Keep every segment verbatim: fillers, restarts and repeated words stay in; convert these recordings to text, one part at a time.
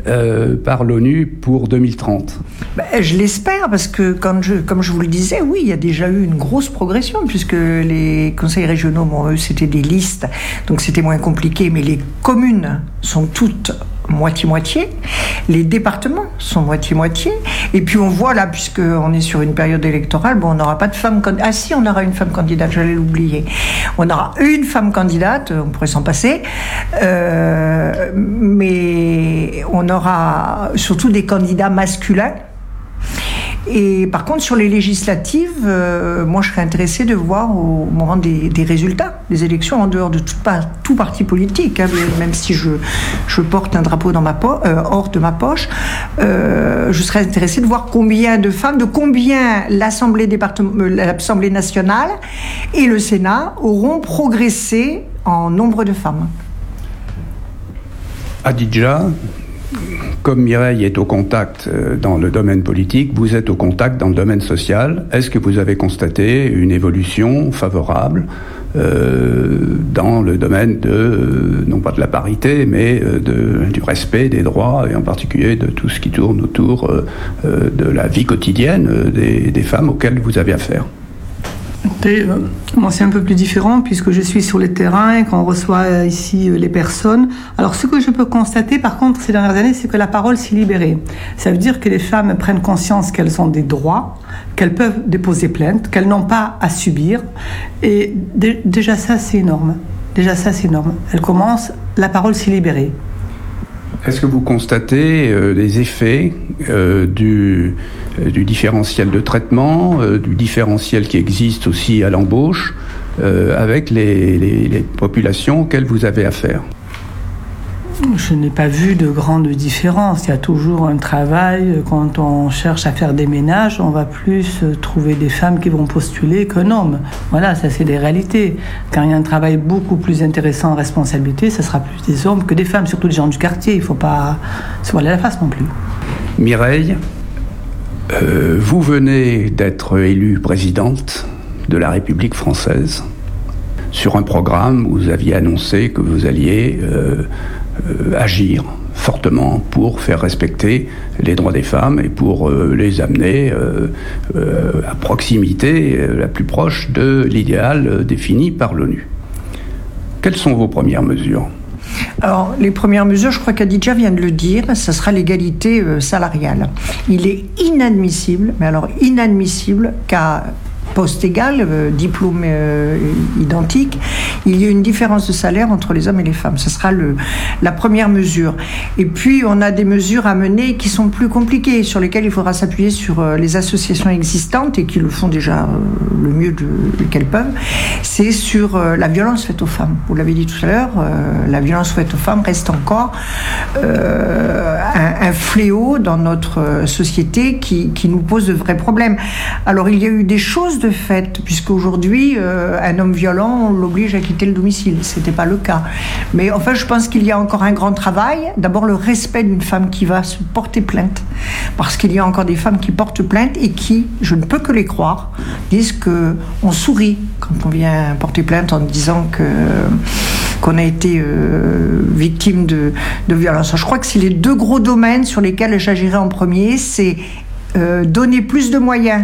euh, par l'ONU pour deux mille trente. Ben, je l'espère, parce que, quand je, comme je vous le disais, oui, il y a déjà eu une grosse progression, puisque les conseils régionaux, bon, eux, c'était des listes, donc c'était moins compliqué, mais les communes sont toutes moitié-moitié, les départements sont moitié-moitié, et puis on voit là, puisqu'on est sur une période électorale, bon, on n'aura pas de femme candidate, ah si, on aura une femme candidate, j'allais l'oublier, on aura une femme candidate, on pourrait s'en passer, euh, mais on aura surtout des candidats masculins. Et par contre, sur les législatives, euh, moi je serais intéressée de voir au moment des, des résultats des élections, en dehors de tout, pas, tout parti politique, hein, même si je, je porte un drapeau dans ma po- euh, hors de ma poche, euh, je serais intéressée de voir combien de femmes, de combien l'Assemblée, département, euh, l'Assemblée nationale et le Sénat auront progressé en nombre de femmes. Adidja, comme Mireille est au contact dans le domaine politique, vous êtes au contact dans le domaine social. Est-ce que vous avez constaté une évolution favorable euh, dans le domaine de, euh, non pas de la parité, mais de, du respect des droits, et en particulier de tout ce qui tourne autour euh, de la vie quotidienne des, des femmes auxquelles vous avez affaire? Et, euh, moi, c'est un peu plus différent puisque je suis sur le terrain et qu'on reçoit ici euh, les personnes. Alors, ce que je peux constater, par contre, ces dernières années, c'est que la parole s'est libérée. Ça veut dire que les femmes prennent conscience qu'elles ont des droits, qu'elles peuvent déposer plainte, qu'elles n'ont pas à subir. Et d- déjà ça, c'est énorme. Déjà ça, c'est énorme. Elles commencent, la parole s'est libérée. Est-ce que vous constatez euh, les effets euh, du, euh, du différentiel de traitement, euh, du différentiel qui existe aussi à l'embauche, euh, avec les, les, les populations auxquelles vous avez affaire? Je n'ai pas vu de grande différence. Il y a toujours un travail. Quand on cherche à faire des ménages, on va plus trouver des femmes qui vont postuler qu'un homme. Voilà, ça c'est des réalités. Quand il y a un travail beaucoup plus intéressant en responsabilité, ça sera plus des hommes que des femmes, surtout des gens du quartier. Il ne faut pas se voiler la face non plus. Mireille, euh, vous venez d'être élue présidente de la République française sur un programme où vous aviez annoncé que vous alliez euh, Euh, agir fortement pour faire respecter les droits des femmes et pour euh, les amener euh, euh, à proximité euh, la plus proche de l'idéal euh, défini par l'ONU. Quelles sont vos premières mesures ? Alors, les premières mesures, je crois qu'Adidja vient de le dire, ça sera l'égalité euh, salariale. Il est inadmissible, mais alors inadmissible qu'à poste égal, euh, diplôme euh, identique, il y a une différence de salaire entre les hommes et les femmes. Ce sera le, la première mesure. Et puis, on a des mesures à mener qui sont plus compliquées, sur lesquelles il faudra s'appuyer sur euh, les associations existantes et qui le font déjà euh, le mieux de, qu'elles peuvent. C'est sur euh, la violence faite aux femmes. Vous l'avez dit tout à l'heure, euh, la violence faite aux femmes reste encore euh, un, un fléau dans notre société qui, qui nous pose de vrais problèmes. Alors, il y a eu des choses de fait, puisqu'aujourd'hui, euh, un homme violent, on l'oblige à quitter le domicile. Ce n'était pas le cas. Mais enfin, je pense qu'il y a encore un grand travail. D'abord, le respect d'une femme qui va se porter plainte. Parce qu'il y a encore des femmes qui portent plainte et qui, je ne peux que les croire, disent qu'on sourit quand on vient porter plainte en disant que, qu'on a été euh, victime de, de violence. Je crois que c'est les deux gros domaines sur lesquels j'agirai en premier. C'est euh, donner plus de moyens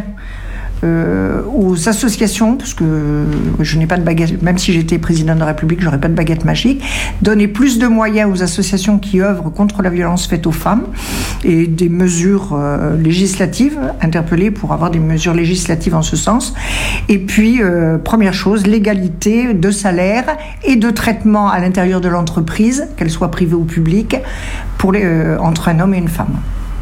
Euh, aux associations, parce que je n'ai pas de baguette, même si j'étais président de la République, j'aurais pas de baguette magique, donner plus de moyens aux associations qui œuvrent contre la violence faite aux femmes et des mesures euh, législatives, interpeller pour avoir des mesures législatives en ce sens. Et puis, euh, première chose, l'égalité de salaire et de traitement à l'intérieur de l'entreprise, qu'elle soit privée ou publique, pour les, euh, entre un homme et une femme.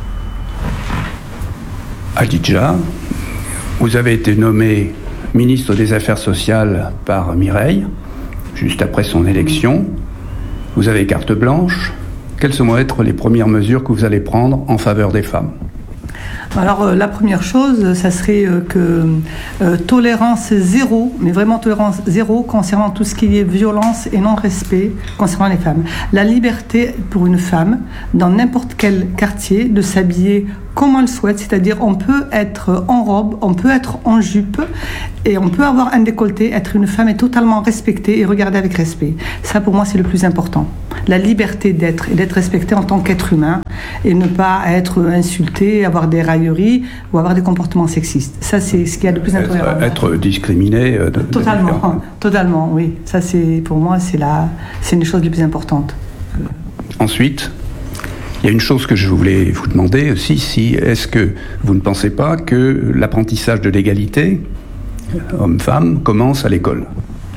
Adidja, vous avez été nommé ministre des Affaires sociales par Mireille, juste après son élection. Vous avez carte blanche. Quelles vont être les premières mesures que vous allez prendre en faveur des femmes ? Alors euh, la première chose, ça serait euh, que euh, tolérance zéro, mais vraiment tolérance zéro concernant tout ce qui est violence et non-respect concernant les femmes. La liberté pour une femme, dans n'importe quel quartier, de s'habiller comme elle souhaite, c'est-à-dire on peut être en robe, on peut être en jupe et on peut avoir un décolleté. Être une femme est totalement respectée et regardée avec respect. Ça pour moi c'est le plus important. La liberté d'être et d'être respectée en tant qu'être humain. et ne pas être insulté, avoir des railleries ou avoir des comportements sexistes. Ça, c'est ce qu'il y a de plus intolérable. Être, être discriminé. Euh, de, totalement, de totalement, oui. Ça, c'est pour moi, c'est la, c'est une des choses les plus importantes. Ensuite, il y a une chose que je voulais vous demander aussi, si est-ce que vous ne pensez pas que l'apprentissage de l'égalité homme-femme commence à l'école?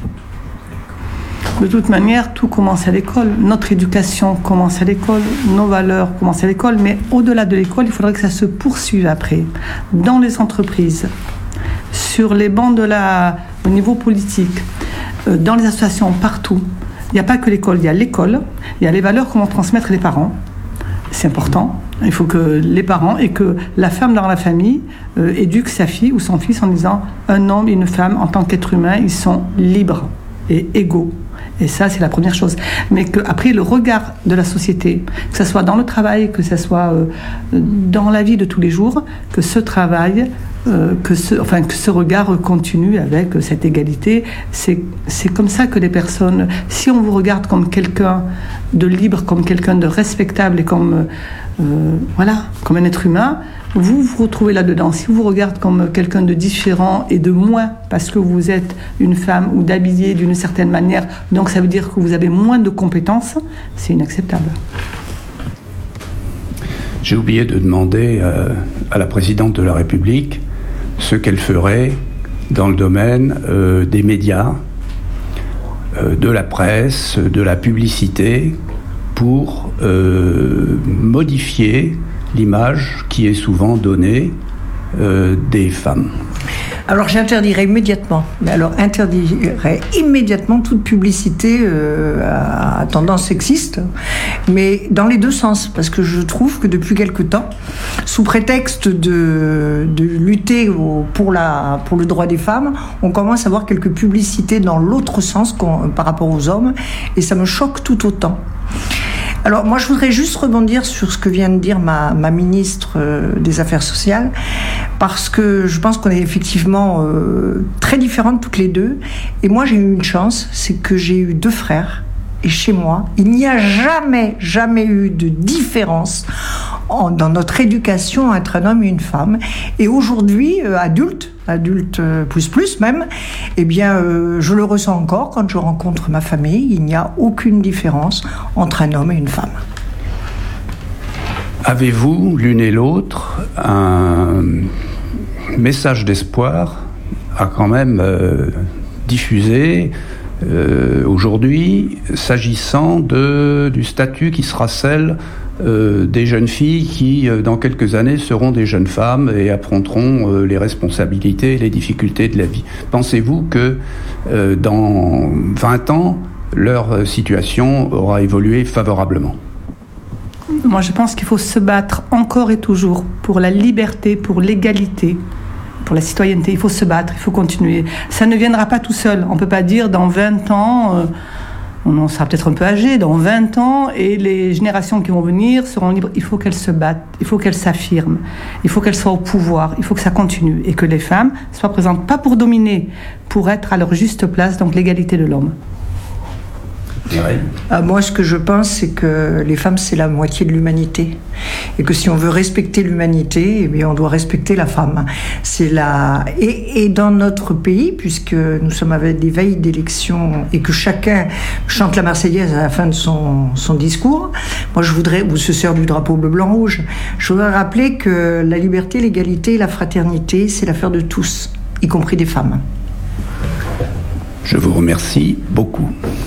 De toute manière, tout commence à l'école. Notre éducation commence à l'école, nos valeurs commencent à l'école, mais au-delà de l'école, il faudrait que ça se poursuive après, dans les entreprises, sur les bancs de la, au niveau politique, euh, dans les associations, partout. Il n'y a pas que l'école, il y a l'école, il y a les valeurs qu'on va transmettre les parents. C'est important. Il faut que les parents et que la femme dans la famille euh, éduque sa fille ou son fils en disant un homme et une femme, en tant qu'être humain, ils sont libres et égaux. Et ça, c'est la première chose. Mais qu'après, le regard de la société, que ce soit dans le travail, que ce soit euh, dans la vie de tous les jours, que ce travail, euh, que, ce, enfin, que ce regard continue avec cette égalité. C'est, c'est comme ça que les personnes, si on vous regarde comme quelqu'un de libre, comme quelqu'un de respectable et comme, euh, voilà, comme un être humain, vous vous retrouvez là-dedans. Si vous vous regardez comme quelqu'un de différent et de moins, parce que vous êtes une femme ou d'habiller d'une certaine manière, donc ça veut dire que vous avez moins de compétences, c'est inacceptable. J'ai oublié de demander euh, à la présidente de la République ce qu'elle ferait dans le domaine euh, des médias, euh, de la presse, de la publicité, pour euh, modifier l'image qui est souvent donnée euh, des femmes. Alors j'interdirais immédiatement, mais alors interdirais immédiatement toute publicité euh, à tendance sexiste, mais dans les deux sens, parce que je trouve que depuis quelque temps, sous prétexte de, de lutter au, pour, la, pour le droit des femmes, on commence à voir quelques publicités dans l'autre sens par rapport aux hommes, et ça me choque tout autant. Alors moi je voudrais juste rebondir sur ce que vient de dire ma, ma ministre euh, des Affaires sociales, parce que je pense qu'on est effectivement euh, très différentes toutes les deux, et moi j'ai eu une chance, c'est que j'ai eu deux frères, et chez moi il n'y a jamais, jamais eu de différence en, dans notre éducation entre un homme et une femme, et aujourd'hui, euh, adulte, adulte euh, plus plus même, eh bien euh, je le ressens encore quand je rencontre ma famille, il n'y a aucune différence entre un homme et une femme. Avez-vous, l'une et l'autre, un message d'espoir à quand même euh, diffuser euh, aujourd'hui, s'agissant de, du statut qui sera celle euh, des jeunes filles qui, euh, dans quelques années, seront des jeunes femmes et affronteront euh, les responsabilités et les difficultés de la vie? Pensez-vous que euh, dans vingt ans, leur situation aura évolué favorablement? Moi, je pense qu'il faut se battre encore et toujours pour la liberté, pour l'égalité, pour la citoyenneté. Il faut se battre, il faut continuer. Ça ne viendra pas tout seul. On ne peut pas dire dans vingt ans, euh, on sera peut-être un peu âgé, dans vingt ans, et les générations qui vont venir seront libres. Il faut qu'elles se battent, il faut qu'elles s'affirment, il faut qu'elles soient au pouvoir, il faut que ça continue, et que les femmes soient présentes, pas pour dominer, pour être à leur juste place, donc l'égalité de l'homme. Ah, moi, ce que je pense, c'est que les femmes, c'est la moitié de l'humanité. Et que si on veut respecter l'humanité, eh bien, on doit respecter la femme. C'est la... et, et dans notre pays, puisque nous sommes avec des veilles d'élection et que chacun chante la Marseillaise à la fin de son, son discours, moi, je voudrais, ou se sert du drapeau bleu, blanc, rouge, je voudrais rappeler que la liberté, l'égalité, la fraternité, c'est l'affaire de tous, y compris des femmes. Je vous remercie beaucoup.